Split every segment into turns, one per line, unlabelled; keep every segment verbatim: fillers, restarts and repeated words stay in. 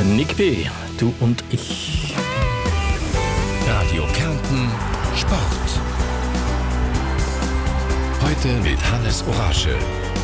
Nick B., du und ich.
Radio Kärnten Sport. Heute mit Hannes Orasche.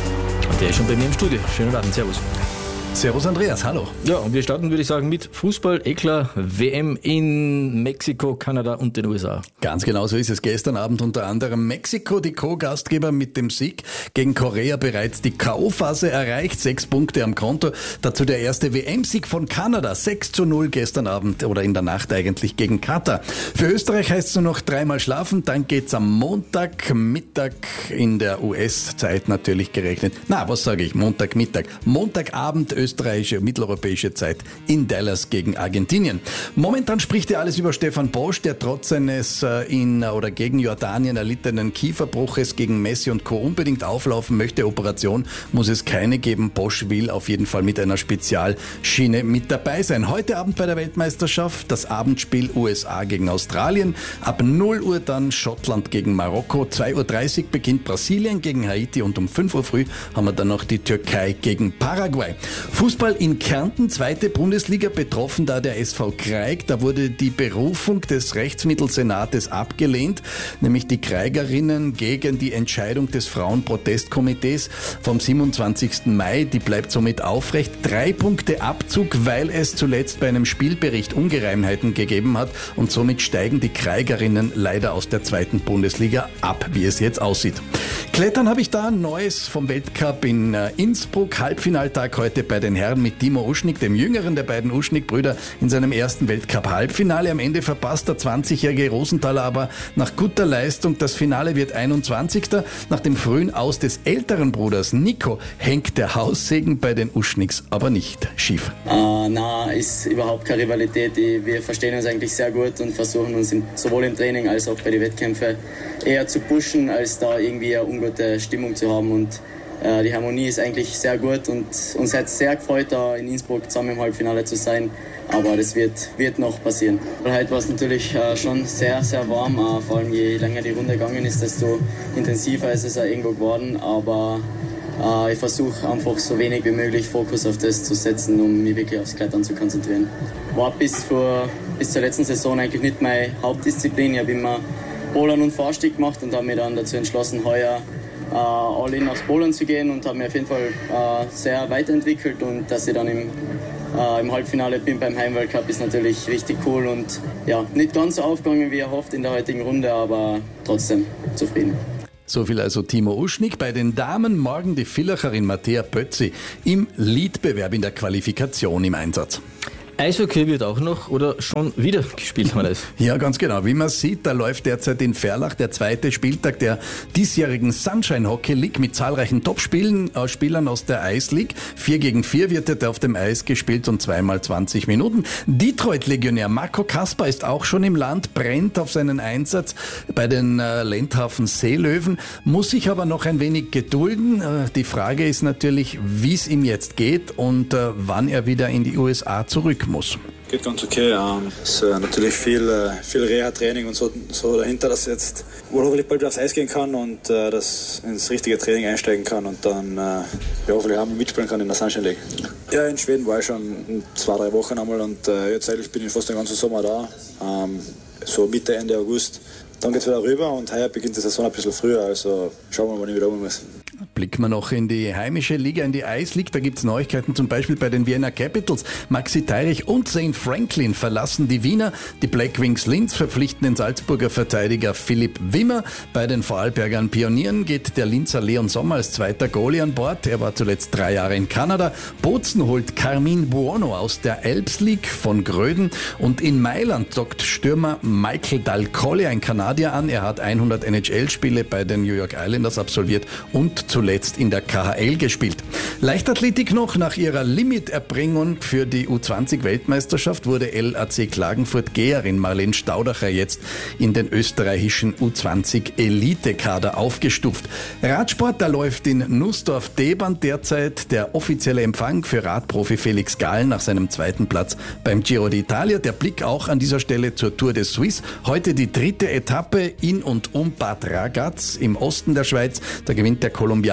Und der ist schon bei mir im Studio. Schönen Abend, servus.
Servus Andreas, hallo.
Ja, und wir starten, würde ich sagen, mit Fußball, eh klar, W M in Mexiko, Kanada und den U S A.
Ganz genau so ist es. Gestern Abend unter anderem Mexiko, die Co-Gastgeber, mit dem Sieg gegen Korea bereits die K O-Phase erreicht. Sechs Punkte am Konto. Dazu der erste W M-Sieg von Kanada. sechs zu null gestern Abend oder in der Nacht eigentlich gegen Katar. Für Österreich heißt es nur noch dreimal schlafen. Dann geht's am Montagmittag in der U S-Zeit natürlich gerechnet. Na, was sage ich? Montagmittag. Montagabend österreichische, mitteleuropäische Zeit in Dallas gegen Argentinien. Momentan spricht ja alles über Stefan Bosch, der trotz seines in oder gegen Jordanien erlittenen Kieferbruches gegen Messi und Co. unbedingt auflaufen möchte. Operation muss es keine geben. Bosch will auf jeden Fall mit einer Spezialschiene mit dabei sein. Heute Abend bei der Weltmeisterschaft das Abendspiel U S A gegen Australien. Ab null Uhr dann Schottland gegen Marokko. zwei Uhr dreißig beginnt Brasilien gegen Haiti und um fünf Uhr früh haben wir dann noch die Türkei gegen Paraguay. Fußball in Kärnten, zweite Bundesliga, betroffen da der S V Kraig. Da wurde die Berufung des Rechtsmittelsenates abgelehnt, nämlich die Kraigerinnen gegen die Entscheidung des Frauenprotestkomitees vom siebenundzwanzigsten Mai. Die bleibt somit aufrecht. Drei Punkte Abzug, weil es zuletzt bei einem Spielbericht Ungereimheiten gegeben hat und somit steigen die Kraigerinnen leider aus der zweiten Bundesliga ab, wie es jetzt aussieht. Klettern habe ich da Neues vom Weltcup in Innsbruck. Halbfinaltag heute bei den Herren mit Timo Uschnik, dem jüngeren der beiden Uschnik-Brüder, in seinem ersten Weltcup-Halbfinale. Am Ende verpasst der zwanzigjährige Rosenthaler aber nach guter Leistung. Das Finale wird einundzwanzigster Nach dem frühen Aus des älteren Bruders Nico hängt der Haussegen bei den Uschniks aber nicht schief.
Uh, na, ist überhaupt keine Rivalität. Wir verstehen uns eigentlich sehr gut und versuchen uns im, sowohl im Training als auch bei den Wettkämpfen eher zu pushen, als da irgendwie eine ungute Stimmung zu haben. Und äh, die Harmonie ist eigentlich sehr gut und uns hat es sehr gefreut, da in Innsbruck zusammen im Halbfinale zu sein. Aber das wird, wird noch passieren. Heute war es natürlich äh, schon sehr, sehr warm. Äh, vor allem je länger die Runde gegangen ist, desto intensiver ist es auch irgendwo geworden. Aber äh, ich versuche einfach so wenig wie möglich Fokus auf das zu setzen, um mich wirklich aufs Klettern zu konzentrieren. War bis, vor, bis zur letzten Saison eigentlich nicht meine Hauptdisziplin. Ich habe immer Bouldern und Fahrstieg gemacht und habe mich dann dazu entschlossen, heuer äh, all in aufs Bouldern zu gehen und habe mich auf jeden Fall äh, sehr weiterentwickelt. Und dass ich dann im, äh, im Halbfinale bin beim Heimweltcup ist natürlich richtig cool und ja, nicht ganz so aufgegangen wie erhofft in der heutigen Runde, aber trotzdem zufrieden.
So viel also Timo Uschnik. Bei den Damen morgen die Villacherin Mattea Pötzi im Leadbewerb in der Qualifikation im Einsatz.
Eishockey wird auch noch oder schon wieder gespielt, man weiß.
Ja, ganz genau. Wie man sieht, da läuft derzeit in Verlach der zweite Spieltag der diesjährigen Sunshine Hockey League mit zahlreichen Top-Spielern äh, Spielern aus der Ice League. Vier gegen vier wird dort auf dem Eis gespielt und zweimal zwanzig Minuten. Detroit-Legionär Marco Kasper ist auch schon im Land, brennt auf seinen Einsatz bei den äh, Lendhafen Seelöwen, muss sich aber noch ein wenig gedulden. Äh, die Frage ist natürlich, wie es ihm jetzt geht und äh, wann er wieder in die U S A zurück muss.
Geht ganz okay. Ähm, ist äh, natürlich viel, äh, viel Reha-Training und so, so dahinter, dass ich jetzt wohl hoffentlich bald wieder aufs Eis gehen kann und äh, dass ins richtige Training einsteigen kann und dann äh, ja, hoffentlich auch mitspielen kann in der Sunshine League. Ja, in Schweden war ich schon zwei, drei Wochen einmal und äh, jetzt eigentlich bin ich fast den ganzen Sommer da. Ähm, so Mitte, Ende August. Dann geht es wieder rüber und heuer beginnt die Saison ein bisschen früher, also schauen wir mal, wann ich wieder oben muss.
Blicken wir noch in die heimische Liga, in die Ice League. Da gibt es Neuigkeiten, zum Beispiel bei den Vienna Capitals. Maxi Teirich und Zane Franklin verlassen die Wiener. Die Black Wings Linz verpflichten den Salzburger Verteidiger Philipp Wimmer. Bei den Vorarlbergern Pionieren geht der Linzer Leon Sommer als zweiter Goalie an Bord. Er war zuletzt drei Jahre in Kanada. Bozen holt Carmine Buono aus der Alps League von Gröden. Und in Mailand dockt Stürmer Michael Dal Colle, ein Kanadier, an. Er hat hundert N H L-Spiele bei den New York Islanders absolviert und zuletzt in der K H L gespielt. Leichtathletik noch. Nach ihrer Limiterbringung für die U zwanzig Weltmeisterschaft wurde L A C Klagenfurt-Geherin Marlene Staudacher jetzt in den österreichischen U zwanzig Elite-Kader aufgestuft. Radsport, da läuft in Nussdorf-Deband derzeit der offizielle Empfang für Radprofi Felix Gall nach seinem zweiten Platz beim Giro d'Italia. Der Blick auch an dieser Stelle zur Tour de Suisse. Heute die dritte Etappe in und um Bad Ragaz im Osten der Schweiz. Da gewinnt der Kolumbianer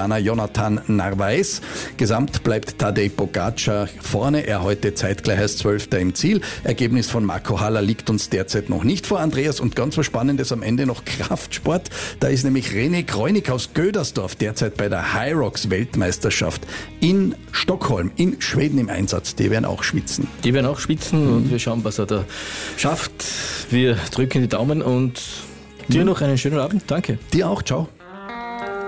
Brasilianer Jonathan Narvaez. Gesamt bleibt Tadej Pogacar vorne, er heute zeitgleich als Zwölfter im Ziel. Ergebnis von Marco Haller liegt uns derzeit noch nicht vor, Andreas. Und ganz was Spannendes am Ende noch Kraftsport. Da ist nämlich René Kreunig aus Gödersdorf derzeit bei der Hyrox-Weltmeisterschaft in Stockholm, in Schweden im Einsatz. Die werden auch schwitzen.
Die werden auch schwitzen mhm. und wir schauen, was er da schafft. Wir drücken die Daumen und dir mhm. noch einen schönen Abend. Danke.
Dir auch. Ciao.